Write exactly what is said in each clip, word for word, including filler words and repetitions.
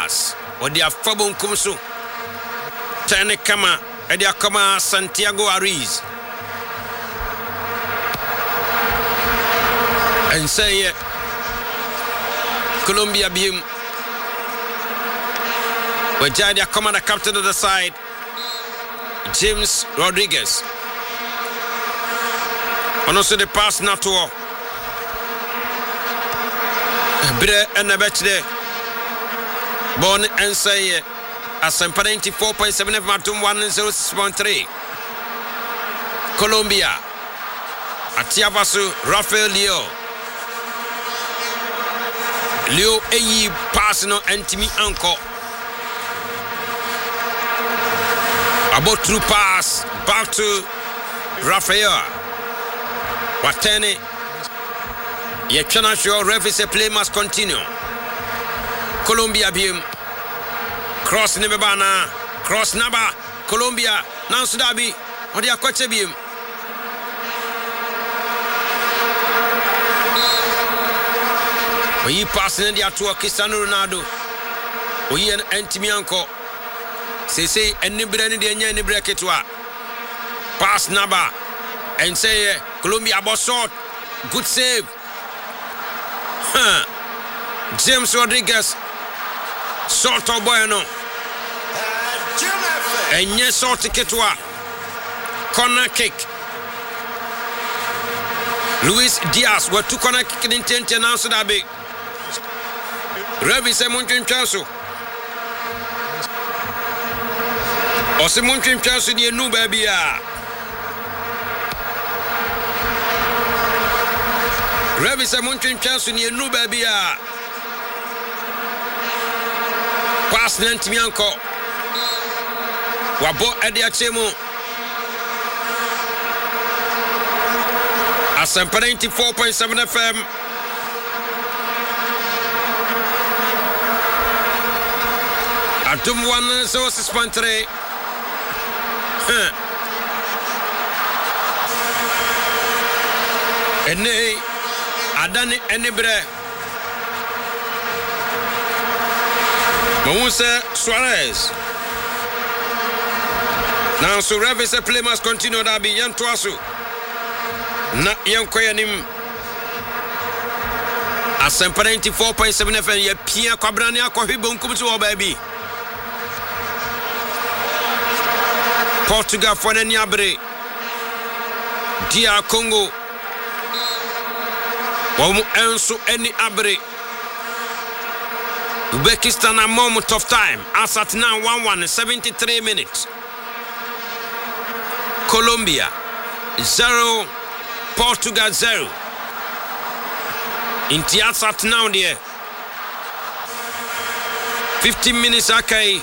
Diaz or their Fabon Kumsu Tane Kama and their Kama Santiago Ariz and say Colombia Beam where Jadia Kama the captain of the side James Rodriguez and also the pass not to Bre and the batch there Born and say as ninety-four point seven F Matum one oh six point three Colombia Atiavasu Rafael Leo Leo Eyi pass no Antimi Anko about through pass back to Rafael Watene Yechana show referee say play must continue Colombia beam cross Nebana cross Naba Colombia now Sudabi on the Akwache beam we pass in the to Cristiano Ronaldo we an Antimi Anko say say any brand the any break it pass Naba and say Colombia about short good save huh. James Rodriguez short of Bueno and yes short Ketwa corner kick Luis Diaz were two corner kick in ten and answer that big Revi Semuntin Chansu or Semuntin Chansu the new baby Revi Semuntin Chansu the new baby pass Nantimianko Wabo Edia Chemo Asampa ninety-four point seven F M Atum one oh six point three Ene Adani Enebre Moussa Suarez now so Revis a play must continue that be Yan Tuasu na Yankoyanim Asampa ninety-four point seven F M ya Pia Kwabrania Kwahibon Kumtu baby Portugal for the Niabre Dia Congo Wamu Enso any Abre Uzbekistan a moment of time as at now one one seventy-three minutes Colombia zero Portugal zero in as at now there fifteen minutes okay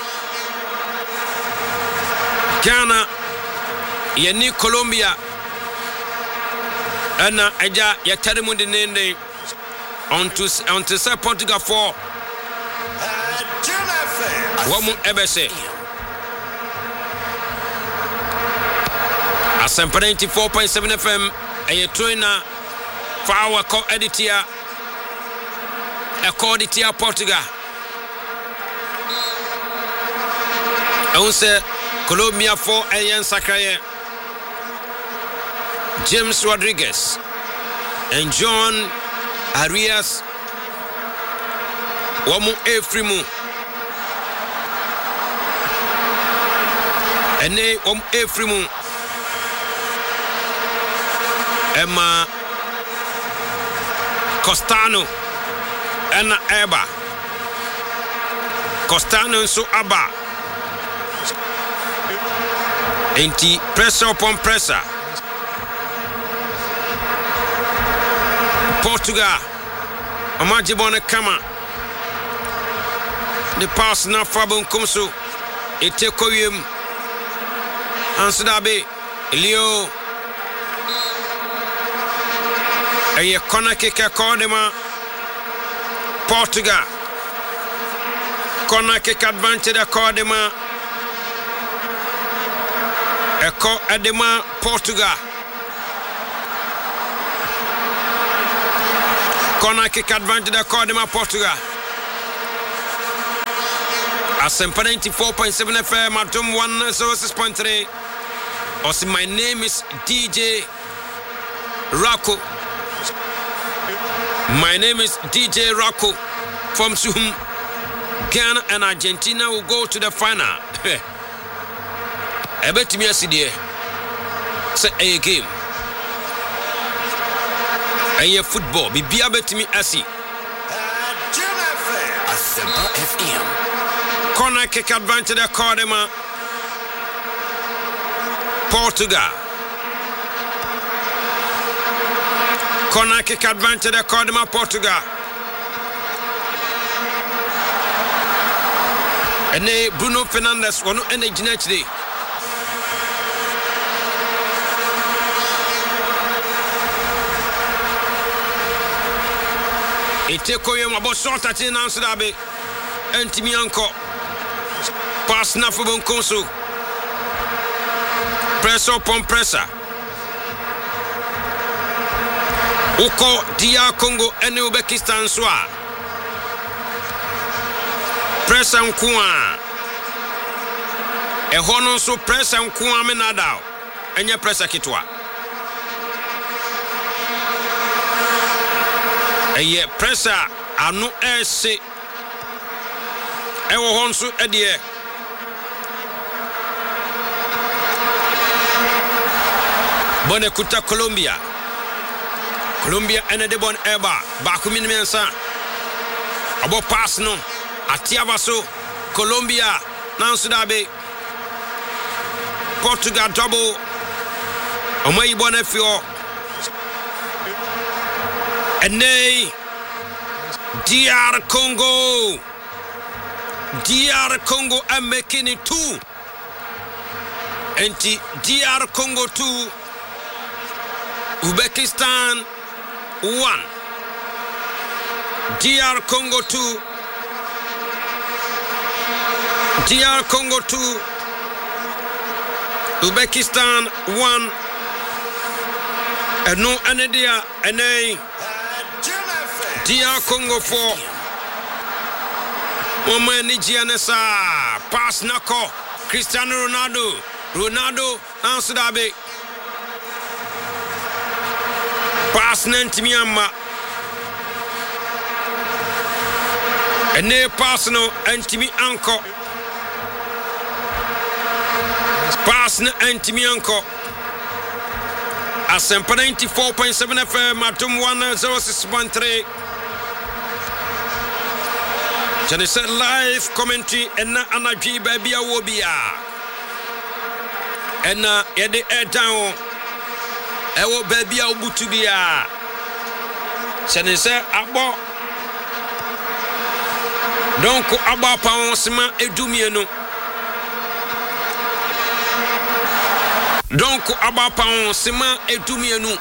Ghana yeni Colombia ana aja ya tarimundi nende onto onto say Portugal four Wamu Ebese Asampa ninety-four point seven F M a trainer for our co-editor a co-editor Portugal Onse Colombia for Ayan Sakaye James Rodriguez and John Arias Wamu Efrimu Ene Wamu Efrimu Emma Costano Ena Eba Costano so Aba Enti pressure upon pressure Portugal Amajibone Kama the pass na Fabon Kumsu Etekoyim Ansudabe Leo Aye corner kick Kodema Portugal corner kick advantage Kodema Eko Edema Portugal corner kick advantage Kodema Portugal Asempa ninety-four point seven F M, Atom one oh six point three. Also, my name is D J Rocco. My name is D J Rocco from Suhum. Ghana and Argentina will go to the final. I bet me a C D A. Say a game. A football. Be be a bet me a C. Asempa F M. Corner kick advantage the Cordema. Portugal. Corner kick advantage the Cordema Portugal. And Bruno Fernandes one and the Ginetri. Iteko yem about short at in Amsterdam. Antimianco. Pass na for Bonkonso. Press up on presser. Uko D R Congo and Uzbekistan Swa. Pressa Nkwa. E hono so pressa Nkwa menadao. Enye pressa kitwa. Eye pressa anu ese. E wo honso edie. Bone kuta Colombia. Colombia ene de bon eba. Baku minmensa. Abo pass no. Atiabaso, Colombia, Nansudabe, Portugal double, Omai Bonefio, and nay, D R Congo, D R Congo are making it two, and D R Congo two, Uzbekistan one, D R Congo two. D R Congo two, Uzbekistan one, and no Anadia and a D R Congo four. Oma Nigianesa, pass Nako, Cristiano Ronaldo, Ronaldo, Ansudabe, pass Nantimiama, and ne pass no Antimi Anko. Pass na Antimianco. Asempa ninety-four point seven F M, Atom one oh six point three. Janisa live commentary and na Anaji baby awobia. And na yede air down. Ewo baby awbutubia. Janisa abo. Donc aba pa onsema edumieno. Donc abapon sema etumienu.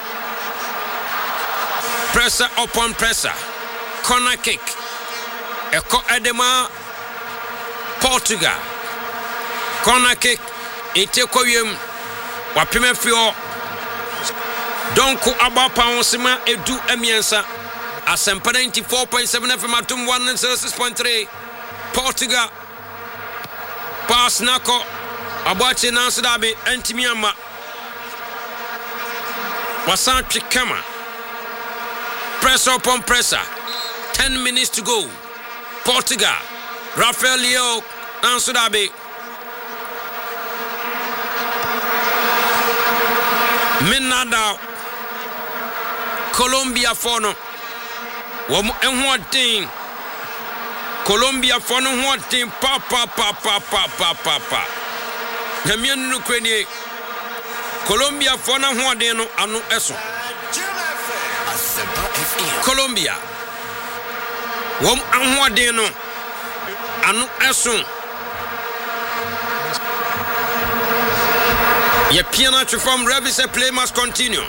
Pressure upon pressure. Corner kick. Eko edema Portugal. Corner kick. Iteko yem. Wapime fio. Donc abapon sema edu emiensa. Asempa ninety-four point seven F M Atom one oh six point three. Portugal. Pass nako. Abache Nansudabe Antimiama Wasanchi Kama. Press upon presser. Ten minutes to go. Portugal. Rafael Leo Nansudabe. Minada Colombia fono. Wamu enhuating. Colombia fono huating. Pa pa pa pa pa pa pa pa. Namian no kwenye Colombia fona huade no anu eso. Colombia wom anhuade no anu eso. Ye piano to form Revis play must continue.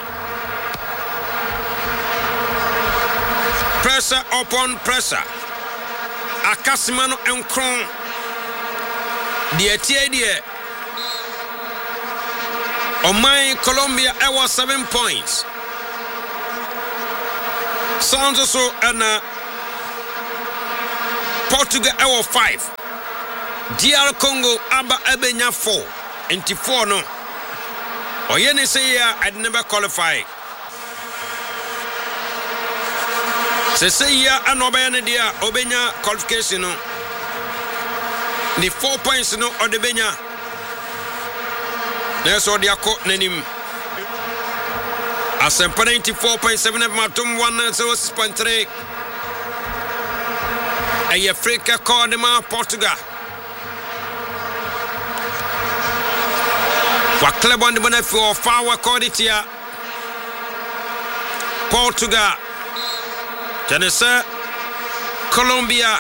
Pressure upon pressure. Akasimano enkron. Die tie die. On my Colombia, I was seven points. Sounds also and uh, Portugal, I was five. D R Congo aba ebenya four enti four no oye ne say ya I'd never qualify se say ya anoba ne dia obenya qualification no the four points no or the benya yes or the akọ nanim Asempa ninety-four point seven F Matum one oh six point three Aye Africa Cordema Portugal Wa club on the benefit of Fawa Corditia Portugal Janessa Colombia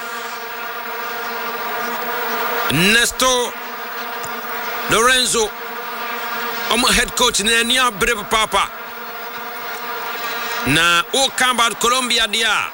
Nesto Lorenzo I'm head coach na nia brave papa na o kamba Colombia dia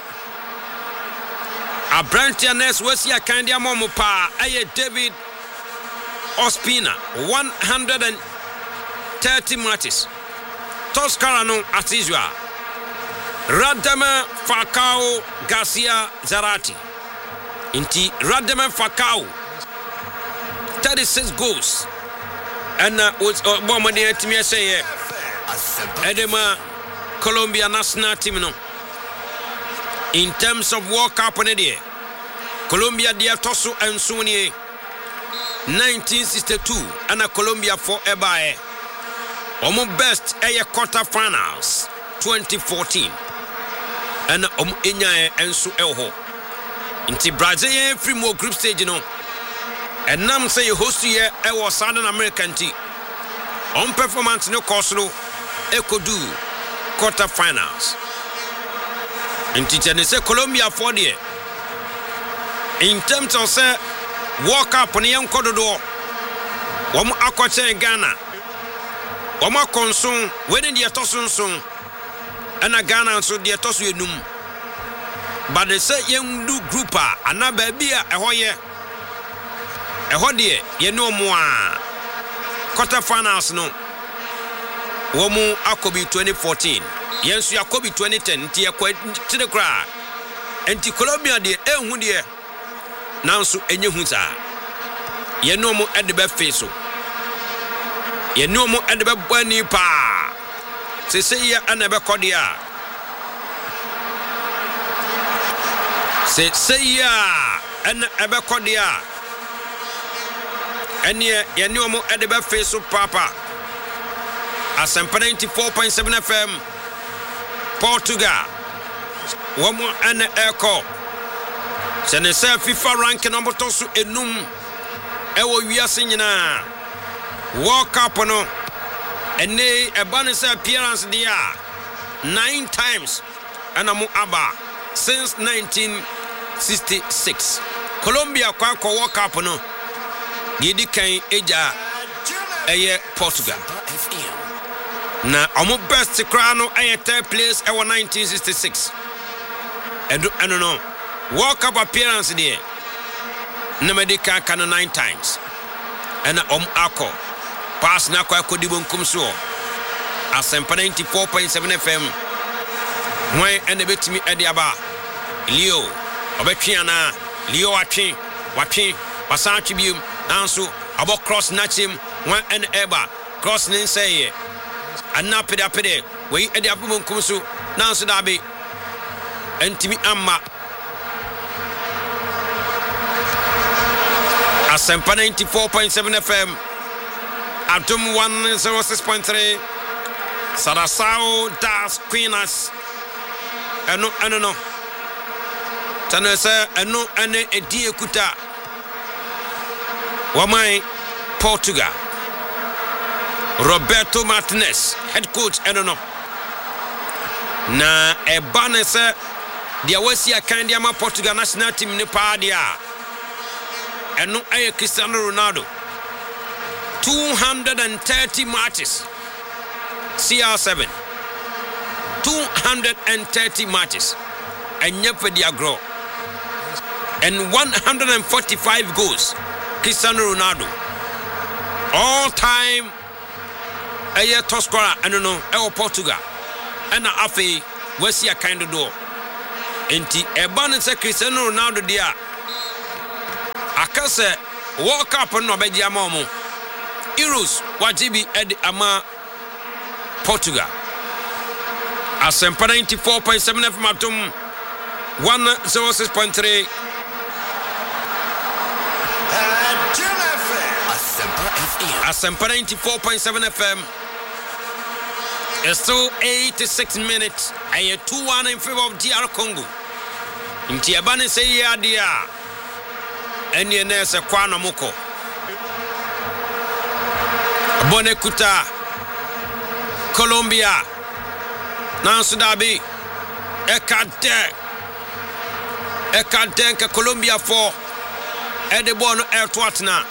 Abrantia Nes wesi akandia momo pa aye David Ospina one hundred thirty matches Toscara no as usual Radama Falcao Garcia Zarate inti Radama Falcao thirty-six goals and uh, was uh, bomb the team say Edema Colombia national team no in terms of World Cup on the Colombia dia tosu and Suni nineteen sixty-two and a Colombia forever eh omo best eh quarter finals twenty fourteen and um enya enso elho inti Brazil free more group stage no and nam say host here e was Southern American team on performance no course no e could do quarter finals inti Tennessee Colombia for there in terms of say World Cup on young kododo wom akwache Ghana wom akonson when the tosun son and a Ghana so the tosu enum but they say young do grouper and na baby a hoye e hodie ye no mo a quarter finals no wom akobi twenty fourteen yensu akobi twenty ten ti ekwa tire kra enti Colombia de ehun de nanso enye hu sa ye no mo ede be feso ye no mo ede be bani pa se se ya ana be kodia se se ya ana ebe kodia ene ye no mo ede be feso papa Asempa ninety-four point seven F M Portugal womo ana eko Senese FIFA rank number tosu enum ewo wiase nyina World Cup no ene ebane se appearance dia nine times anamu aba since nineteen sixty-six Colombia kwa kwa World Cup no yedi kan eja eye Portugal na omo best kra no eye third place ewo nineteen sixty-six endo eno no World Cup appearance there Namedika can nine times and um ako pass na kwa kodibon kumso Asempa ninety-four point seven F M when and the betimi ediaba Leo obetwiana Leo atwe watwe wasanchi bium nanso abo cross nachim when and eba cross nin say anapede apede we ediabon kumso nanso dabe entimi amma Asempa ninety-four point seven F M Atum one oh six point three Sarasao das Queenas Eno eno no Tanese eno ene edi ekuta Wamai Portugal Roberto Martinez head coach eno no na ebane se dia wasi akandi ama Portugal national team ne pa dia eno aye Cristiano Ronaldo two hundred thirty matches C R seven two hundred thirty matches and Nyefedi agro and one hundred forty-five goals Cristiano Ronaldo all time aye top scorer eno no e Portugal and afi wasi akandi do enti ebane se Cristiano Ronaldo dia aka Akase World Cup no be dia ma mo Euros wajibi edi ama Portugal Asempa ninety-four point seven F M atom one oh six point three Asempa ninety-four point seven F M. It's still eighty-six minutes. I two one in favor of D R Congo. Inti abane say ya dia. Eni na se kwa na moko. Bone kuta Colombia. Nansu dabi. Ekate. Ekate ke Colombia for. Ede bono air twatna.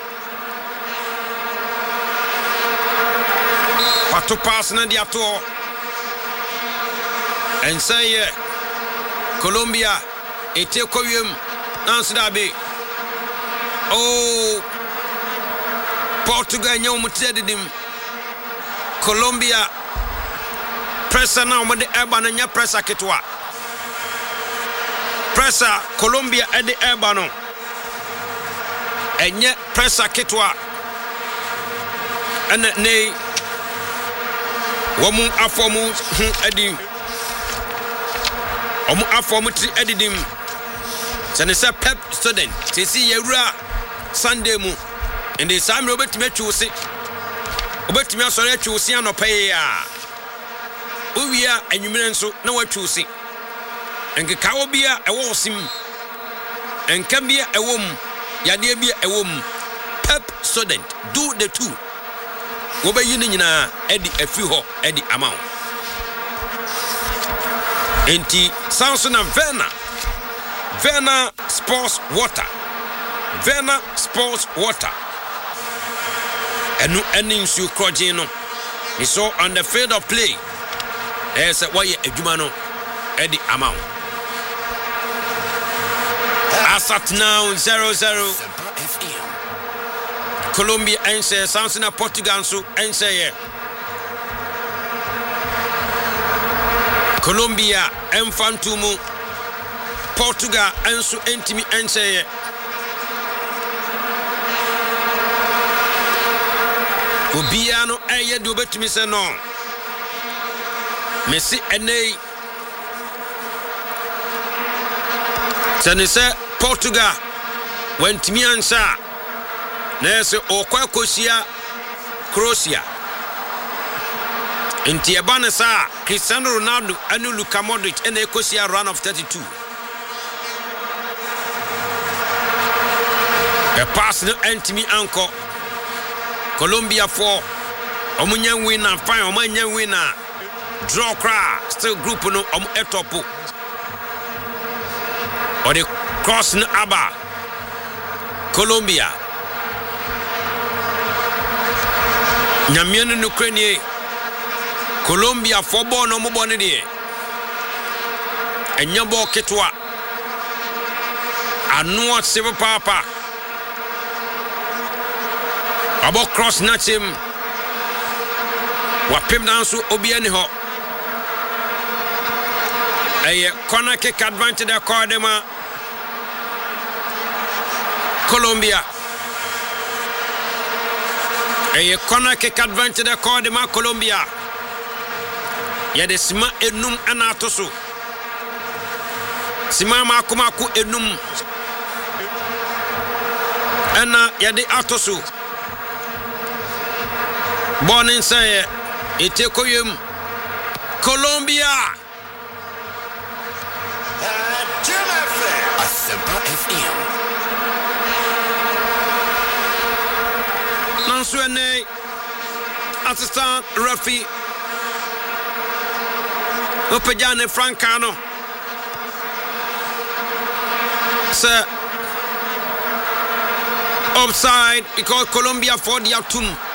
Pato pass na di ato. And say Colombia ete koyem Nansu dabi. Oh, Portugal nyom tedidim. Colombia pressa na omde eba na nya pressa ketwa. Pressa Colombia ede eba no. Enye pressa ketwa. Ene ne womu afomu edi. Omu afomu tri edidim. Sene se pep student. Tesi yewura Sunday mu. Ende samre obetime twusi. Obetime asore twusi anope ya. Uwia anwumire nso na watwusi. Enke kawo bia ewo osim. Enka bia ewom. Yade bia ewom. Pep student do the two. Wobayi ni nyina edi afi ho edi amount. Enti sanso na Vena. Vena Sports Water. Vena Sports Water. Enu enin su kroje no. We saw on the field of play. There's a way adwuma no edi amount. Asat now zero zero. Colombia ense sanso na Portugal so ense ye. Colombia enfantumu Portugal enso entimi ense ye. Obiano eye de obetumi se no. Messi enei. Sane se Portugal wentimi ansa. Nese okwa kosia Croatia. Inti ebane sa Cristiano Ronaldo anu Luka Modric ene kosia run of thirty-two. A pass no entimi anko. Colombia for omunya winner fine omanya winner. Draw cry still group no om etopo. Or the cross no aba. Colombia. Nyamienu no krenie. Colombia for ball no mo bone de. Enya ball ketwa. Anu sebe papa. Abo cross nachim. Wapim dansu obiani ho. Eye corner kick advantage de Cordema. Colombia. Eye corner kick advantage de Cordema Colombia. Yede sima enum anatoso. Sima makumaku enum. Ana yede atoso. Born inside Itekoyum Colombia. Asempa F M. Nansuene assistant referee Opejane Francano. Sir, offside because Colombia for the atum.